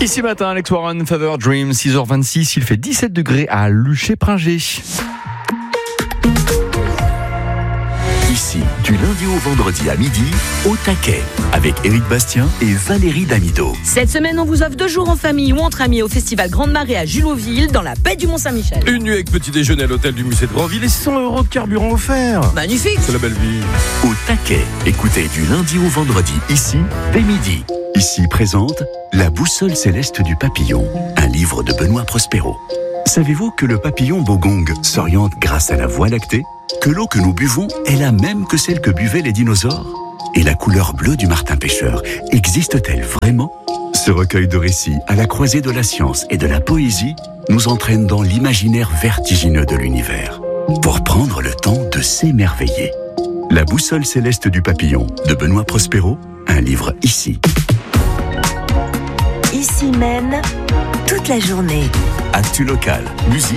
Ici matin, Alex Warren, Fever Dream, 6h26, il fait 17 degrés à Luché-Pringé. Ici, du lundi au vendredi à midi, au taquet, avec Éric Bastien et Valérie Damido. Cette semaine, on vous offre 2 jours en famille ou entre amis au festival Grande Marée à Julotville, dans la baie du Mont-Saint-Michel. Une nuit avec petit déjeuner à l'hôtel du musée de Grandville et 100 € de carburant offert. Magnifique. C'est la belle vie. Au taquet, écoutez du lundi au vendredi, ici, dès midi. Ici présente La boussole céleste du papillon, un livre de Benoît Prospero. Savez-vous que le papillon bogong s'oriente grâce à la voie lactée ? Que l'eau que nous buvons est la même que celle que buvaient les dinosaures ? Et la couleur bleue du martin-pêcheur existe-t-elle vraiment ? Ce recueil de récits à la croisée de la science et de la poésie nous entraîne dans l'imaginaire vertigineux de l'univers pour prendre le temps de s'émerveiller. La boussole céleste du papillon de Benoît Prospero, un livre ici. Ici mène toute la journée. Actu local, musique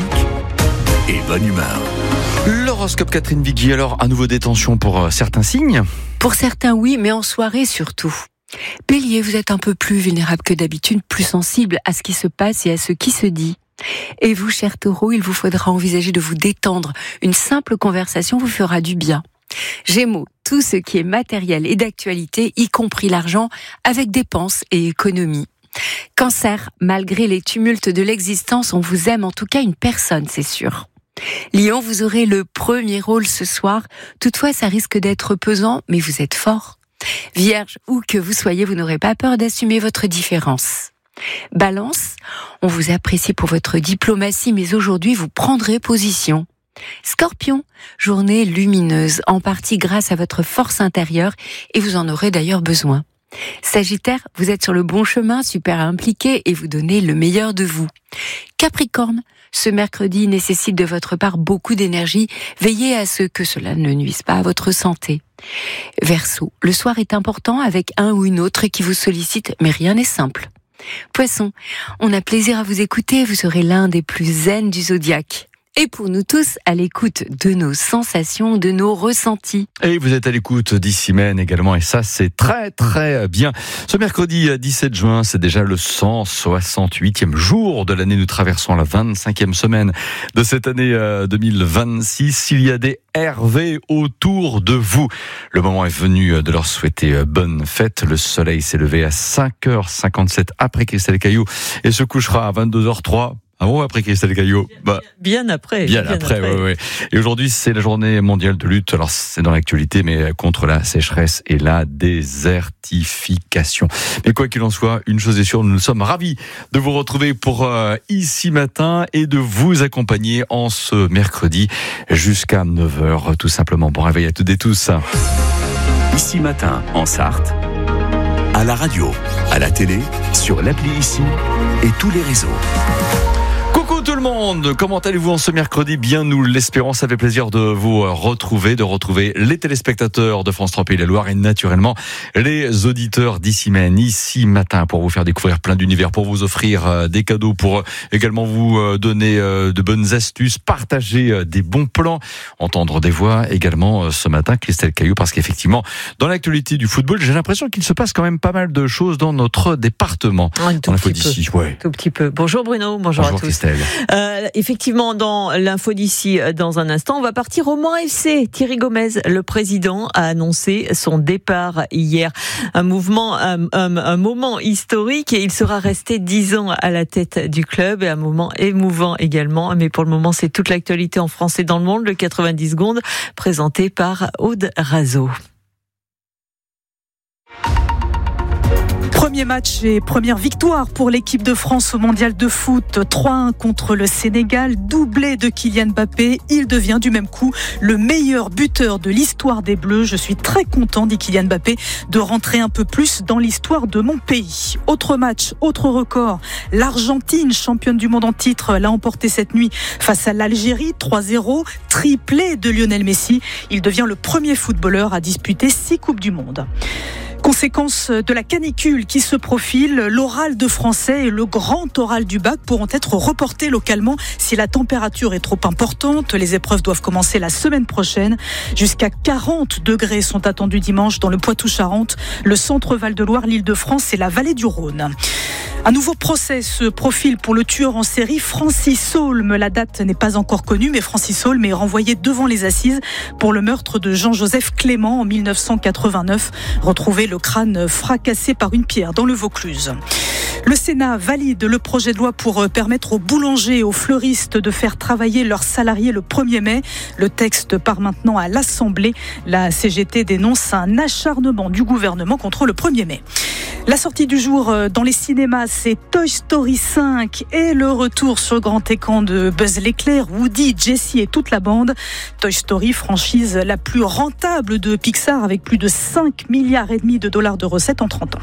et bonne humeur. L'horoscope Catherine Vigui, alors à nouveau détention pour certains signes. Pour certains, oui, mais en soirée surtout. Bélier, vous êtes un peu plus vulnérable que d'habitude, plus sensible à ce qui se passe et à ce qui se dit. Et vous, cher Taureau, il vous faudra envisager de vous détendre. Une simple conversation vous fera du bien. Gémeaux, tout ce qui est matériel et d'actualité, y compris l'argent, avec dépenses et économies. Cancer, malgré les tumultes de l'existence, on vous aime, en tout cas une personne, c'est sûr. Lion, vous aurez le premier rôle ce soir. Toutefois, ça risque d'être pesant, mais vous êtes fort. Vierge, où que vous soyez, vous n'aurez pas peur d'assumer votre différence. Balance, on vous apprécie pour votre diplomatie, mais aujourd'hui, vous prendrez position. Scorpion, journée lumineuse, en partie grâce à votre force intérieure, et vous en aurez d'ailleurs besoin. Sagittaire, vous êtes sur le bon chemin, super impliqué, et vous donnez le meilleur de vous. Capricorne, ce mercredi nécessite de votre part beaucoup d'énergie. Veillez à ce que cela ne nuise pas à votre santé. Verseau, le soir est important avec un ou une autre qui vous sollicite, mais rien n'est simple. Poisson, on a plaisir à vous écouter, vous serez l'un des plus zen du zodiaque. Et pour nous tous, à l'écoute de nos sensations, de nos ressentis. Et vous êtes à l'écoute d'Ici Mène également, et ça c'est très très bien. Ce mercredi 17 juin, c'est déjà le 168e jour de l'année. Nous traversons la 25e semaine de cette année 2026. Il y a des Hervé autour de vous. Le moment est venu de leur souhaiter bonne fête. Le soleil s'est levé à 5h57 après Christelle Caillou et se couchera à 22h03. Ah bon, après Christelle Caillot? Bien après. Bien après. Ouais. Et aujourd'hui, c'est la journée mondiale de lutte. Alors, c'est dans l'actualité, mais contre la sécheresse et la désertification. Mais quoi qu'il en soit, une chose est sûre, nous sommes ravis de vous retrouver pour Ici Matin et de vous accompagner en ce mercredi jusqu'à 9h, tout simplement. Bon réveil à toutes et tous. Ici Matin, en Sarthe, à la radio, à la télé, sur l'appli Ici et tous les réseaux. Coucou tout le monde, comment allez-vous en ce mercredi? Bien, nous l'espérons, ça fait plaisir de vous retrouver, les téléspectateurs de France 3 Pays de la Loire et naturellement les auditeurs d'Ici Mène, Ici Matin, pour vous faire découvrir plein d'univers, pour vous offrir des cadeaux, pour également vous donner de bonnes astuces, partager des bons plans, entendre des voix également ce matin, Christelle Caillou, parce qu'effectivement, dans l'actualité du football, j'ai l'impression qu'il se passe quand même pas mal de choses dans notre département. Tout petit peu. Bonjour Bruno, bonjour à tous. Christelle. Effectivement, dans l'info d'ici, dans un instant, on va partir au Mans FC. Thierry Gomez, le président, a annoncé son départ hier. Un moment historique, et il sera resté 10 ans à la tête du club, et un moment émouvant également. Mais pour le moment, c'est toute l'actualité en France et dans le monde. Le 90 secondes, présenté par Aude Razo. Premier match et première victoire pour l'équipe de France au mondial de foot. 3-1 contre le Sénégal, doublé de Kylian Mbappé. Il devient du même coup le meilleur buteur de l'histoire des Bleus. Je suis très content, dit Kylian Mbappé, de rentrer un peu plus dans l'histoire de mon pays. Autre match, autre record. L'Argentine, championne du monde en titre, l'a emporté cette nuit face à l'Algérie, 3-0. Triplé de Lionel Messi. Il devient le premier footballeur à disputer 6 Coupes du Monde. Conséquence de la canicule qui se profile, l'oral de français et le grand oral du bac pourront être reportés localement si la température est trop importante. Les épreuves doivent commencer la semaine prochaine. Jusqu'à 40 degrés sont attendus dimanche dans le Poitou-Charentes, le centre Val-de-Loire, l'Île-de-France et la vallée du Rhône. Un nouveau procès se profile pour le tueur en série Francis Saulme. La date n'est pas encore connue, mais Francis Saulme est renvoyé devant les assises pour le meurtre de Jean-Joseph Clément en 1989. Retrouvé le crâne fracassé par une pierre dans le Vaucluse. Le Sénat valide le projet de loi pour permettre aux boulangers et aux fleuristes de faire travailler leurs salariés le 1er mai. Le texte part maintenant à l'Assemblée. La CGT dénonce un acharnement du gouvernement contre le 1er mai. La sortie du jour dans les cinémas, c'est Toy Story 5 et le retour sur le grand écran de Buzz l'éclair, Woody, Jessie et toute la bande. Toy Story, franchise la plus rentable de Pixar avec plus de 5,5 milliards de recettes en 30 ans.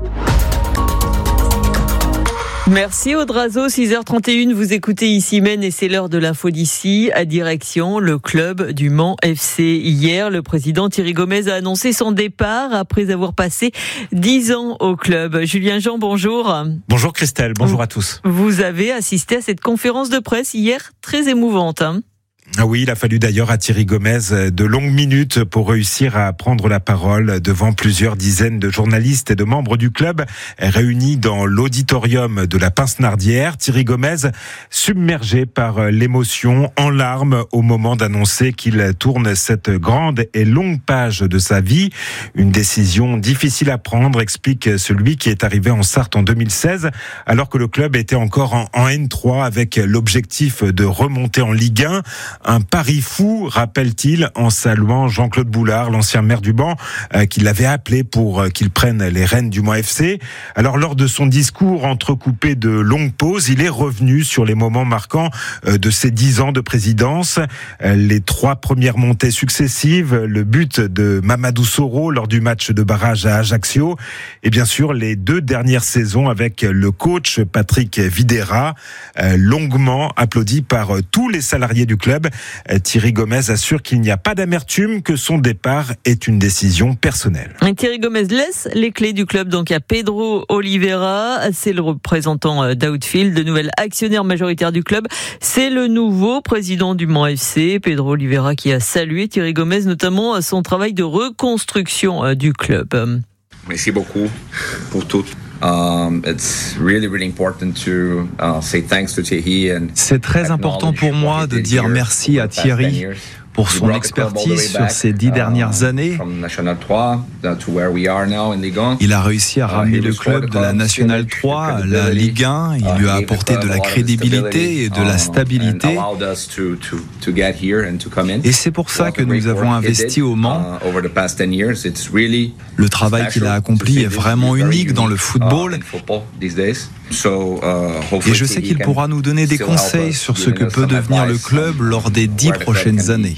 Merci Audrazo, 6h31, vous écoutez ici Maine et c'est l'heure de l'info d'ici. À direction, le club du Mans FC. Hier, le président Thierry Gomez a annoncé son départ après avoir passé 10 ans au club. Julien Jean, bonjour. Bonjour Christelle, bonjour à tous. Vous avez assisté à cette conférence de presse hier, très émouvante. Ah oui, il a fallu d'ailleurs à Thierry Gomez de longues minutes pour réussir à prendre la parole devant plusieurs dizaines de journalistes et de membres du club réunis dans l'auditorium de la Pince-Nardière. Thierry Gomez submergé par l'émotion, en larmes au moment d'annoncer qu'il tourne cette grande et longue page de sa vie. Une décision difficile à prendre, explique celui qui est arrivé en Sarthe en 2016, alors que le club était encore en N3 avec l'objectif de remonter en Ligue 1. Un pari fou, rappelle-t-il, en saluant Jean-Claude Boulard, l'ancien maire du Mans, qui l'avait appelé pour qu'il prenne les rênes du Mans FC. Alors, lors de son discours entrecoupé de longues pauses, il est revenu sur les moments marquants de ses 10 ans de présidence. Les 3 premières montées successives, le but de Mamadou Soro lors du match de barrage à Ajaccio, et bien sûr les 2 dernières saisons avec le coach Patrick Videra, longuement applaudi par tous les salariés du club. Thierry Gomez assure qu'il n'y a pas d'amertume, que son départ est une décision personnelle. Thierry Gomez laisse les clés du club donc à Pedro Oliveira, c'est le représentant d'Outfield, le nouvel actionnaire majoritaire du club. C'est le nouveau président du Mans FC, Pedro Oliveira, qui a salué Thierry Gomez, notamment son travail de reconstruction du club. Merci beaucoup pour tout. C'est très important pour moi de dire merci à Thierry pour son expertise sur ces 10 dernières années. Il a réussi à ramener le club de la National 3 à la Ligue 1. Il lui a apporté de la crédibilité et de la stabilité. Et c'est pour ça que nous avons investi au Mans. Le travail qu'il a accompli est vraiment unique dans le football. Et je sais qu'il pourra nous donner des conseils sur ce que peut devenir le club lors des 10 prochaines années.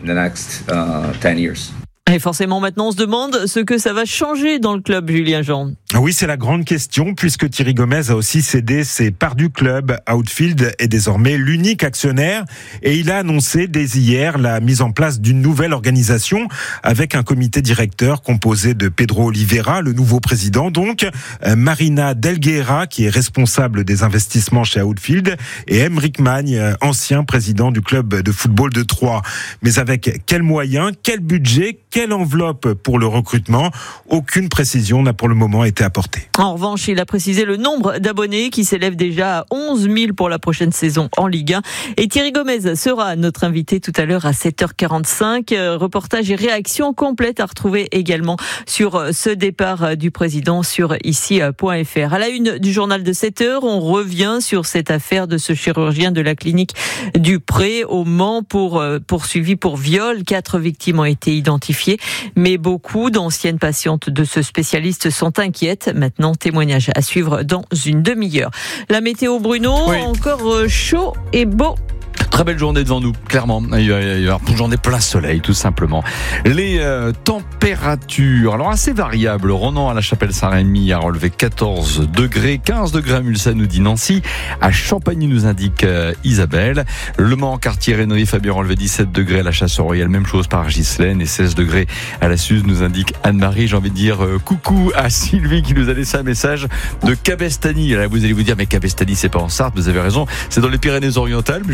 Et forcément, maintenant, on se demande ce que ça va changer dans le club, Julien Jean. Oui, c'est la grande question, puisque Thierry Gomez a aussi cédé ses parts du club. Outfield est désormais l'unique actionnaire et il a annoncé dès hier la mise en place d'une nouvelle organisation avec un comité directeur composé de Pedro Oliveira, le nouveau président, donc Marina Delguera, qui est responsable des investissements chez Outfield, et Emeric Magne, ancien président du club de football de Troyes. Mais avec quels moyens, quel budget, quelle enveloppe pour le recrutement? Aucune précision n'a pour le moment été apportée. En revanche, il a précisé le nombre d'abonnés qui s'élève déjà à 11 000 pour la prochaine saison en Ligue 1. Et Thierry Gomez sera notre invité tout à l'heure à 7h45. Reportage et réaction complète à retrouver également sur ce départ du président sur ici.fr. À la une du journal de 7h, on revient sur cette affaire de ce chirurgien de la clinique du Pré au Mans poursuivi pour viol. 4 victimes ont été identifiées, mais beaucoup d'anciennes patientes de ce spécialiste sont inquiètes. Maintenant, témoignage à suivre dans une demi-heure. La météo, Bruno, encore chaud et beau. Très belle journée devant nous, clairement. Il va y avoir une journée plein soleil, tout simplement. Les températures, alors assez variables. Ronan à la Chapelle-Saint-Rémy a relevé 14 degrés, 15 degrés à Mulsanne, nous dit Nancy. À Champagny, nous indique Isabelle. Le Mans, quartier Rénoy, Fabien relevé 17 degrés à la Chasse-Royale, même chose par Ghislaine, et 16 degrés à la Suze, nous indique Anne-Marie. J'ai envie de dire coucou à Sylvie qui nous a laissé un message de Cabestany. Là, vous allez vous dire, mais Cabestany, c'est pas en Sarthe, vous avez raison, c'est dans les Pyrénées-Orientales, mais je trouve le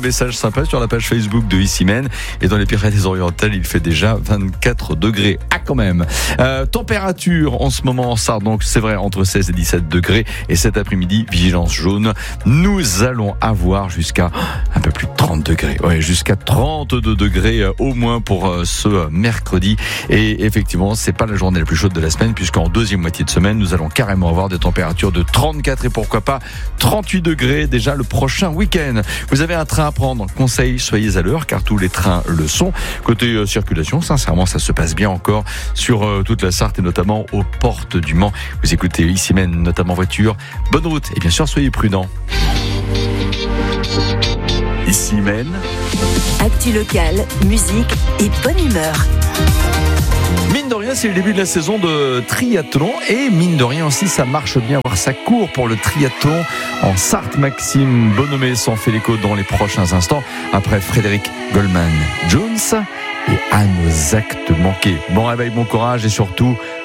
message sympa sur la page Facebook de Issy-Mène. Et dans les Pyrénées-Orientales, il fait déjà 24 degrés. Ah, quand même. Température en ce moment en Sarthe, donc c'est vrai, entre 16 et 17 degrés. Et cet après-midi, vigilance jaune. Nous allons avoir jusqu'à un peu plus de 30 degrés. Ouais, jusqu'à 32 degrés au moins pour ce mercredi. Et effectivement, c'est pas la journée la plus chaude de la semaine, puisqu'en deuxième moitié de semaine, nous allons carrément avoir des températures de 34 et pourquoi pas 38 degrés déjà le prochain week-end. Vous avez un train à prendre. Conseil, soyez à l'heure, car tous les trains le sont. Côté circulation, sincèrement, ça se passe bien encore sur toute la Sarthe et notamment aux portes du Mans. Vous écoutez Issy-Mène, notamment voiture. Bonne route et bien sûr, soyez prudents. Issy-Mène. Actu locale, musique et bonne humeur. Mine de rien, c'est le début de la saison de triathlon et mine de rien aussi, ça marche bien. Voir ça court pour le triathlon en Sarthe. Maxime Bonhomé s'en fait l'écho dans les prochains instants après Frédéric Goldman Jones et à nos actes manqués. Bon réveil, bon courage et surtout